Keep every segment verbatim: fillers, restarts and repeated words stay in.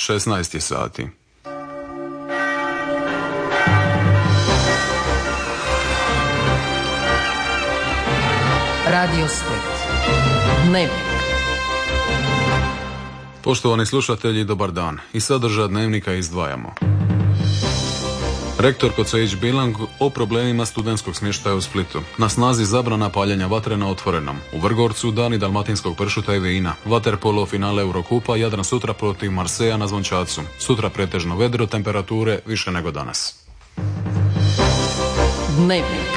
šesnaest sati. Radio Split. Dnevnik. Poštovani slušatelji, dobar dan. Iz sadržaja dnevnika izdvajamo. Rektor kod C H Bilang o problemima studentskog smještaja u Splitu. Na snazi zabrana paljenja vatre na otvorenom. U Vrgorcu dani dalmatinskog pršuta i vina. Vaterpolo finale Eurokupa, Jadran sutra protiv Marseja na Zvončacu. Sutra pretežno vedro, temperature više nego danas. Dnevnik.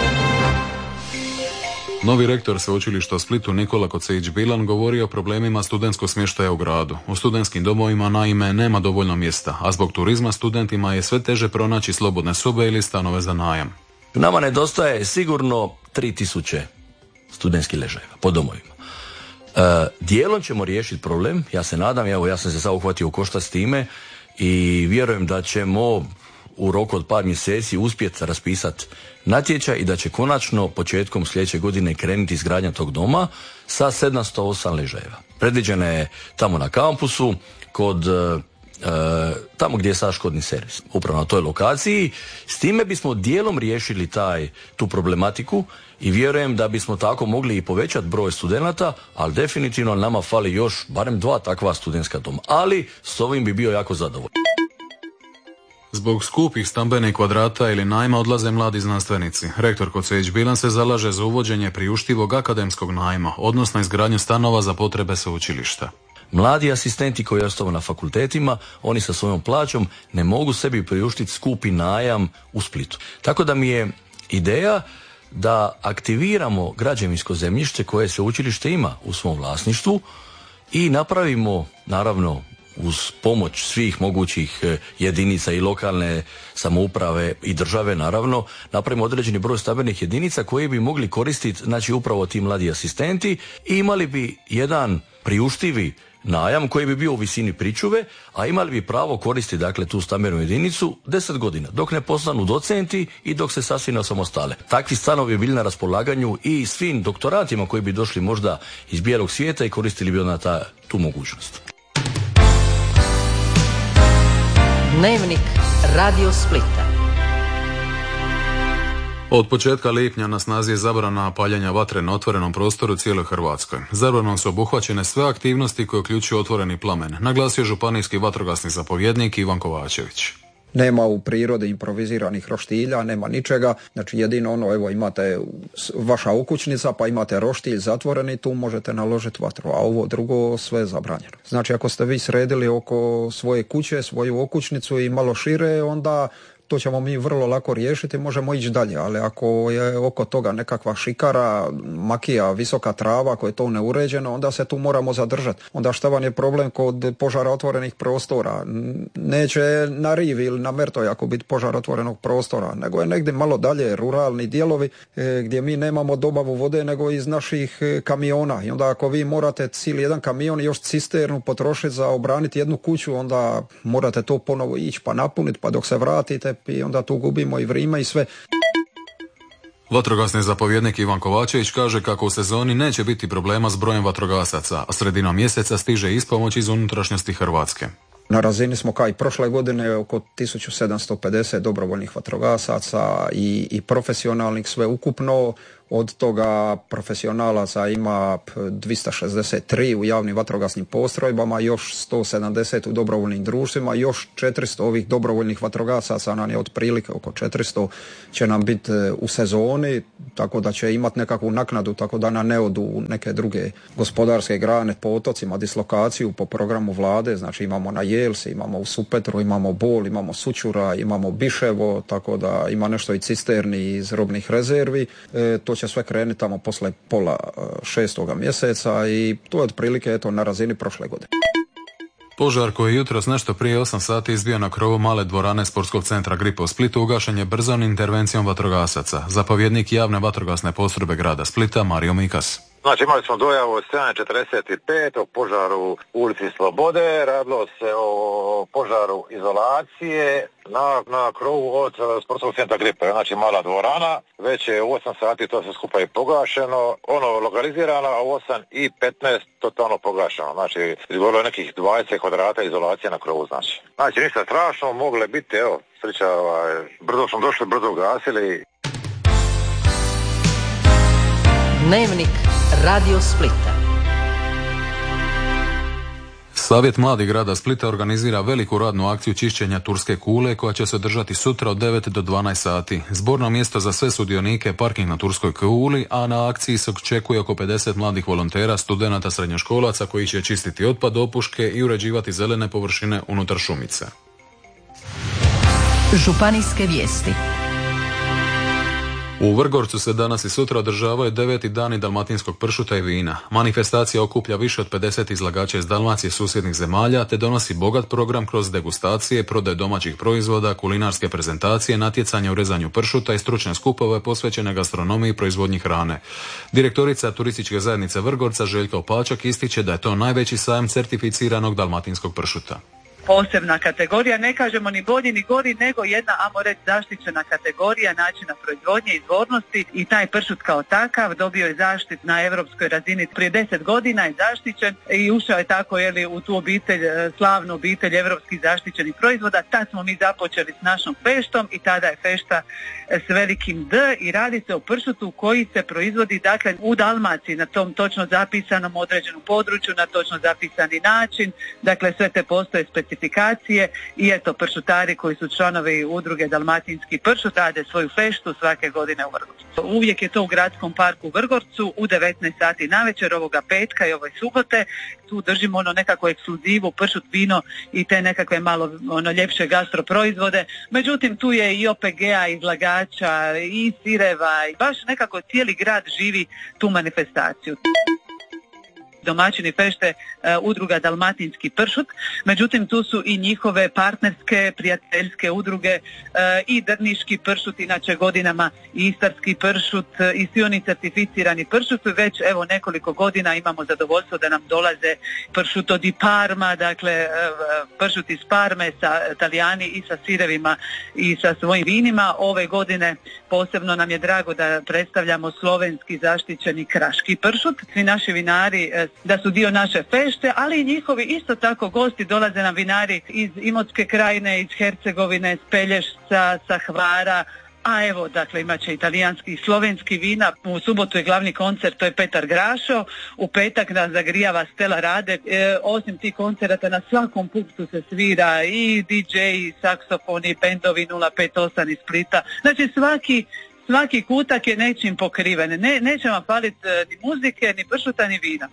Novi rektor sveučilišta u Splitu Nikola Kocić-Bilan govori o problemima studentskog smještaja u gradu. U studentskim domovima naime nema dovoljno mjesta, a zbog turizma studentima je sve teže pronaći slobodne sobe ili stanove za najam. Nama nedostaje sigurno tri tisuće studentskih ležajeva po domovima. E, dijelom ćemo riješiti problem, ja se nadam, evo ja sam se sad uhvatio u koštac s time i vjerujem da ćemo u roku od par mjeseci uspjeti raspisati natječaj i da će konačno početkom sljedeće godine krenuti izgradnja tog doma sa sedamsto osam ležajeva. Predviđena je tamo na kampusu, kod, e, tamo gdje je sad škodni servis, upravo na toj lokaciji. S time bismo dijelom riješili taj, tu problematiku i vjerujem da bismo tako mogli i povećati broj studenata, ali definitivno nama fali još barem dva takva studentska doma. Ali s ovim bi bio jako zadovoljan. Zbog skupih stambenih kvadrata ili najma odlaze mladi znanstvenici. Rektor kod C H Bilan se zalaže za uvođenje priuštivog akademskog najma, odnosno izgradnju stanova za potrebe sveučilišta. Mladi asistenti koji ostaju na fakultetima, oni sa svojom plaćom ne mogu sebi priuštiti skupi najam u Splitu. Tako da mi je ideja da aktiviramo građevinsko zemljište koje sveučilište ima u svom vlasništvu i napravimo, naravno, uz pomoć svih mogućih jedinica i lokalne samouprave i države, naravno, napravimo određeni broj stambenih jedinica koje bi mogli koristiti, znači, upravo ti mladi asistenti i imali bi jedan priuštivi najam koji bi bio u visini pričuve, a imali bi pravo koristiti, dakle, tu stambenu jedinicu deset godina, dok ne postanu docenti i dok se sasvim osamostale. Takvi stanovi bi bili na raspolaganju i svim doktorantima koji bi došli možda iz bijelog svijeta i koristili bi onda ta, tu mogućnost. Dnevnik Radio Splita. Od početka lipnja na snazi je zabrana paljenja vatre na otvorenom prostoru u cijeloj Hrvatskoj. Zabranom su obuhvaćene sve aktivnosti koje uključuju otvoreni plamen, naglasio županijski vatrogasni zapovjednik Ivan Kovačević. Nema u prirodi improviziranih roštilja, nema ničega, znači jedino ono, evo imate vaša ukućnica pa imate roštilj zatvoreni, tu možete naložiti vatru, a ovo drugo sve je zabranjeno. Znači ako ste vi sredili oko svoje kuće, svoju okućnicu i malo šire, onda to ćemo mi vrlo lako riješiti, možemo ići dalje, ali ako je oko toga nekakva šikara, makija, visoka trava, ako je to neuređeno, onda se tu moramo zadržati. Onda šta vam je problem kod požara otvorenih prostora? Neće na rivi ili na Mertojaku biti požar otvorenog prostora, nego je negdje malo dalje, ruralni dijelovi e, gdje mi nemamo dobavu vode nego iz naših e, kamiona. I onda ako vi morate cijeli jedan kamion i još cisternu potrošiti za obraniti jednu kuću, onda morate to ponovo ići pa napuniti, pa dok se vratite i onda tu gubimo i vrijeme i sve. Vatrogasni zapovjednik Ivan Kovačević kaže kako u sezoni neće biti problema s brojem vatrogasaca, a sredinom mjeseca stiže ispomoć iz unutrašnjosti Hrvatske. Na razini smo kao i prošle godine oko tisuću sedamsto pedeset dobrovoljnih vatrogasaca i, i profesionalnih sve ukupno. Od toga profesionalaca ima dvjesto šezdeset tri u javnim vatrogasnim postrojbama, još sto sedamdeset u dobrovoljnim društvima, još četiristo ovih dobrovoljnih vatrogasaca, nam je otprilike oko četiristo će nam biti u sezoni, tako da će imati nekakvu naknadu, tako da na ne odu u neke druge gospodarske grane po otocima, dislokaciju po programu vlade, znači imamo na Jelsi, imamo u Supetru, imamo Bol, imamo Sućura, imamo Biševo, tako da ima nešto i cisterni iz robnih rezervi, e, to će sve krenuti tamo posle pola šestoga mjeseca i to je otprilike eto na razini prošle godine. Požar koji je jutros nešto prije osam sati izbio na krovu male dvorane sportskog centra Gripa u Splitu ugašen je brzom intervencijom vatrogasaca. Zapovjednik javne vatrogasne postrojbe grada Splita Mario Mikas. Znači imali smo dojavu od sedam četrdeset pet o požaru u ulici Slobode, radilo se o požaru izolacije na, na krovu od sportskog centra Gripe, znači mala dvorana, već je u osam sati to sve skupa je pogašeno, ono lokalizirano, a u osam i petnaest totalno pogašeno, znači izgovorilo je nekih dvadeset kvadrata izolacije na krovu, znači. Znači ništa strašno, mogle biti, evo, sreća, ovaj, brzo smo došli, brzo gasili. Dnevnik Radio Splita. Savjet mladih grada Splita organizira veliku radnu akciju čišćenja turske kule koja će se održati sutra od devet do dvanaest sati. Zborno mjesto za sve sudionike je parking na turskoj kuli, a na akciji se očekuje oko pedeset mladih volontera, studenata, srednjoškolaca koji će čistiti otpad, opuške i uređivati zelene površine unutar šumice. Županijske vijesti. U Vrgorcu se danas i sutra održavaju deveti dani dalmatinskog pršuta i vina. Manifestacija okuplja više od pedeset izlagača iz Dalmacije i susjednih zemalja, te donosi bogat program kroz degustacije, prodaju domaćih proizvoda, kulinarske prezentacije, natjecanja u rezanju pršuta i stručne skupove posvećene gastronomiji i proizvodnji hrane. Direktorica turističke zajednice Vrgorca Željka Opačak ističe da je to najveći sajam certificiranog dalmatinskog pršuta. Posebna kategorija, ne kažemo ni bolji ni gori, nego jedna, ajmo reći, zaštićena kategorija načina proizvodnje, izvornosti, i taj pršut kao takav dobio je zaštit na europskoj razini. Prije deset godina je zaštićen i ušao je tako jeli, u tu obitelj, slavnu obitelj europskih zaštićenih proizvoda. Tad smo mi započeli s našom feštom i tada je fešta s velikim D i radi se o pršutu koji se proizvodi dakle u Dalmaciji na tom točno zapisanom određenom području, na točno zapisani način. Dakle, sve te postoje specifikacije i eto, pršutari koji su članovi udruge Dalmatinski pršut rade svoju feštu svake godine u Vrgorcu. Uvijek je to u gradskom parku u Vrgorcu u devetnaest sati navečer ovoga petka i ove subote. Tu držimo ono nekako ekskluzivu, pršut, vino i te nekakve malo ono ljepše gastroproizvode. Međutim, tu je i O P G-a, izlagača, i sireva, i baš nekako cijeli grad živi tu manifestaciju. Domaćini fešte uh, udruga Dalmatinski pršut, međutim tu su i njihove partnerske, prijateljske udruge uh, i Drniški pršut, inače godinama i Istarski pršut uh, i svi oni certificirani pršut. Već evo nekoliko godina imamo zadovoljstvo da nam dolaze pršuto di Parma, dakle uh, pršut iz Parme sa Italijani i sa sirevima i sa svojim vinima. Ove godine posebno nam je drago da predstavljamo slovenski zaštićeni kraški pršut. Svi naši vinari uh, da su dio naše fešte, ali i njihovi isto tako gosti dolaze nam vinari iz Imotske krajine, iz Hercegovine, s Pelješca, sa Hvara, a evo, dakle, imat će italijanski i slovenski vina. U subotu je glavni koncert, to je Petar Grašo, u petak nas zagrijava Stela Rade. E, osim tih koncerata na svakom punktu se svira i D J, i saksofoni, bendovi nula pet osam iz Splita. Znači svaki Svaki kutak je nečim pokriven. Ne, neće vam faliti ni muzike, ni pršuta, ni vina.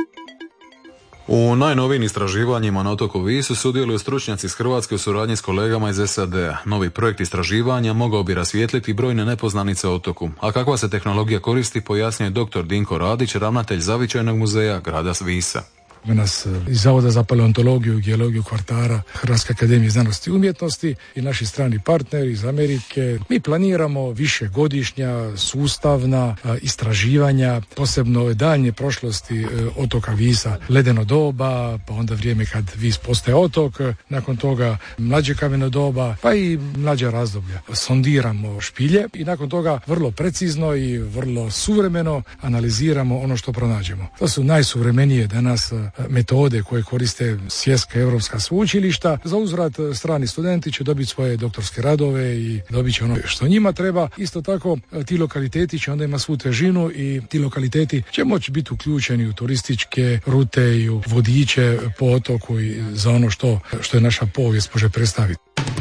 U najnovijim istraživanjima na otoku Visu sudjeluju stručnjaci iz Hrvatske u suradnji s kolegama iz S A D-a. Novi projekt istraživanja mogao bi rasvijetliti brojne nepoznanice o otoku. A kakva se tehnologija koristi, pojasnio je doktor Dinko Radić, ravnatelj Zavičajnog muzeja grada Visa. Nas iz Zavoda za paleontologiju i geologiju kvartara Hrvatske akademije znanosti i umjetnosti i naši strani partneri iz Amerike. Mi planiramo višegodišnja sustavna istraživanja, posebno daljnje prošlosti otoka Visa, ledeno doba, pa onda vrijeme kad Vis postaje otok, nakon toga mlađe kameno doba, pa i mlađa razdoblja. Sondiramo špilje i nakon toga vrlo precizno i vrlo suvremeno analiziramo ono što pronađemo. To su najsuvremenije danas metode koje koriste svjetska europska sveučilišta. Za uzvrat strani studenti će dobiti svoje doktorske radove i dobit će ono što njima treba. Isto tako ti lokaliteti će onda imati svu težinu i ti lokaliteti će moći biti uključeni u turističke rute i u vodiče po otoku i za ono što, što je naša povijest može predstaviti.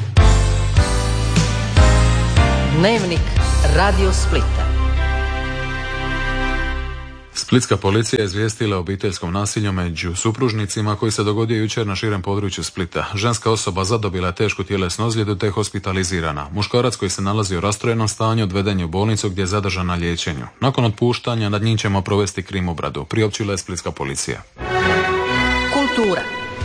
Dnevnik Radio Splita. Splitska policija je izvijestila o obiteljskom nasilju među supružnicima koji se dogodio jučer na širem području Splita. Ženska osoba zadobila je tešku tjelesnu ozljedu te je hospitalizirana. Muškarac koji se nalazi u rastrojenom stanju odveden je u bolnicu gdje je zadržan na liječenju. Nakon otpuštanja nad njim ćemo provesti krimobradu, priopćila je Splitska policija. Kultura.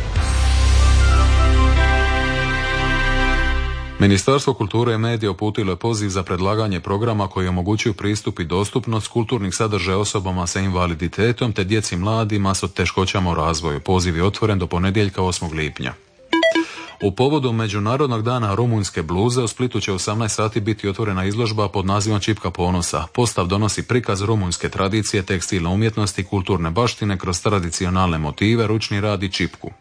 Ministarstvo kulture i medija uputilo je poziv za predlaganje programa koji omogućuju pristup i dostupnost kulturnih sadržaja osobama sa invaliditetom te djeci mladima s teškoćama u razvoju. Poziv je otvoren do ponedjeljka osmog lipnja. U povodu Međunarodnog dana rumunjske bluze u Splitu će u osamnaest sati biti otvorena izložba pod nazivom Čipka ponosa. Postav donosi prikaz rumunjske tradicije, tekstilne umjetnosti, kulturne baštine kroz tradicionalne motive, ručni rad i čipku.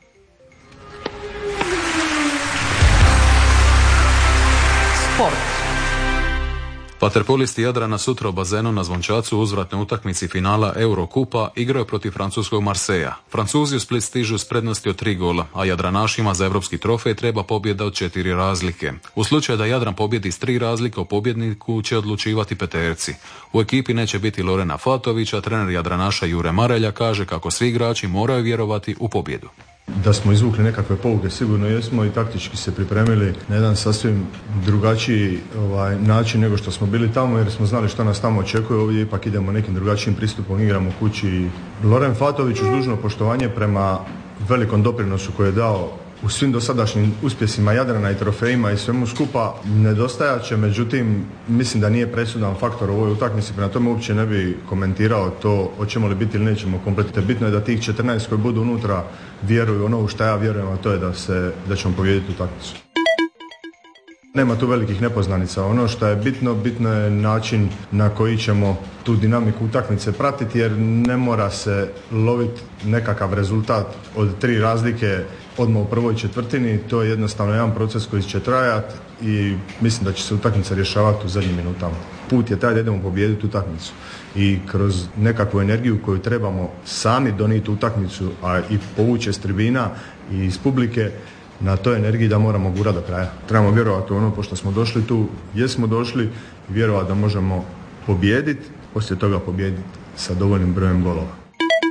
Sport. Vaterpolisti Jadrana sutra u bazenu na Zvončacu u uzvratnoj utakmici finala Eurokupa igraju protiv francuskog Marseja. Francuzi u Split stižu s prednosti od tri gola, a Jadranašima za evropski trofej treba pobjeda od četiri razlike. U slučaju da Jadran pobjedi s tri razlike, o pobjedniku će odlučivati peterci. U ekipi neće biti Lorena Fatovića, trener Jadranaša Jure Marelja kaže kako svi igrači moraju vjerovati u pobjedu. Da smo izvukli nekakve pouke, sigurno jesmo i taktički se pripremili na jedan sasvim drugačiji ovaj, način nego što smo bili tamo, jer smo znali što nas tamo očekuje. Ovdje ipak idemo nekim drugačijim pristupom, igramo kući. Loren Fatović, uz dužno poštovanje prema velikom doprinosu koji je dao u svim dosadašnjim uspjesima Jadrana i trofejima i svemu skupa, nedostajat će, međutim mislim da nije presudan faktor u ovoj utakmici, prema tome uopće ne bi komentirao to hoćemo li biti ili nećemo kompletno. Bitno je da tih četrnaest koji budu unutra vjeruju ono u što ja vjerujem, a to je da, se, da ćemo pobijediti utakmicu. Nema tu velikih nepoznanica. Ono što je bitno, bitno je način na koji ćemo tu dinamiku utakmice pratiti, jer ne mora se loviti nekakav rezultat od tri razlike odmah u prvoj četvrtini. To je jednostavno jedan proces koji će trajati i mislim da će se utakmica rješavati u zadnjim minutama. Put je taj da idemo pobijediti utakmicu i kroz nekakvu energiju koju trebamo sami donijeti utakmicu, a i povući s tribina i iz publike, na toj energiji da moramo gurati do kraja. Trebamo vjerovati u ono, pošto smo došli tu, jesmo došli, i vjerovati da možemo pobijediti, poslije toga pobijediti sa dovoljnim brojem golova.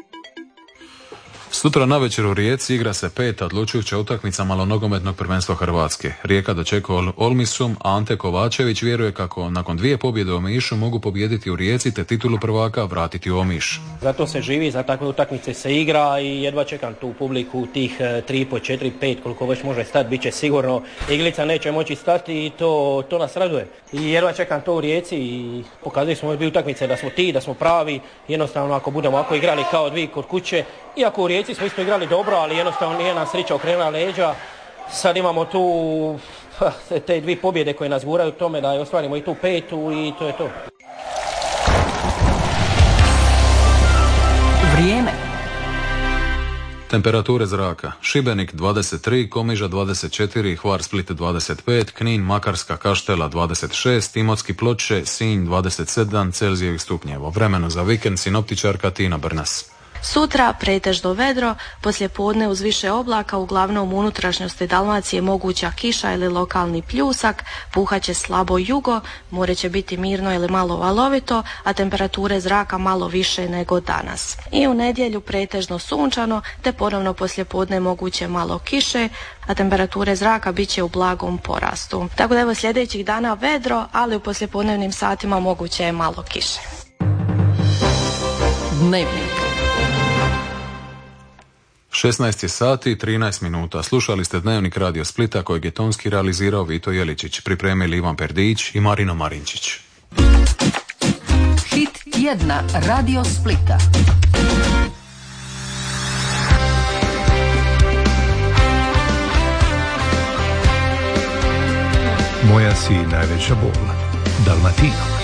Sutra navečer u Rijeci igra se peta odlučujuća utakmica malonogometnog prvenstva Hrvatske. Rijeka dočekuje Olmisom, a Ante Kovačević vjeruje kako nakon dvije pobjede u Omišu mogu pobijediti u Rijeci te titulu prvaka vratiti u Omiš. Zato se živi, za takve utakmice se igra i jedva čekam tu publiku, tih tri po četiri pet koliko već može stati, bit će sigurno. Iglica neće moći stati i to, to nas raduje. I jedva čekam to u Rijeci i pokazali smo ove utakmice da smo ti, da smo pravi. Jednostavno ako budemo ovako igrali kao dvi kod kuće, iako u Rijeci smo isto igrali dobro, ali jednostavno nije nam sreća okrenula leđa. Sad imamo tu te dvije pobjede koje nas guraju tome da ostvarimo i tu petu i to je to. Vrijeme. Temperature zraka. Šibenik dvadeset tri, Komiža dvadeset četiri, Hvar Split dvadeset pet, Knin, Makarska, Kaštela dvadeset šest, Imotski Ploče, Sinj dvadeset sedam Celzijevih stupnjeva. Vremeno za vikend sinoptičarka Tina Brnas. Sutra pretežno vedro, poslijepodne uz više oblaka, uglavnom u unutrašnjosti Dalmacije moguća kiša ili lokalni pljusak, puhaće slabo jugo, more će biti mirno ili malo valovito, a temperature zraka malo više nego danas. I u nedjelju pretežno sunčano, te ponovno poslijepodne moguće malo kiše, a temperature zraka bit će u blagom porastu. Tako da evo sljedećih dana vedro, ali u poslijepodnevnim satima moguće je malo kiše. Dnevnik. šesnaest je sati i trinaest minuta. Slušali ste Dnevnik Radio Splita kojeg je tonski realizirao Vito Jeličić. Pripremili Ivan Perdić i Marino Marinčić. Hit tjedna Radio Splita. Moja si najveća bol. Dalmatino.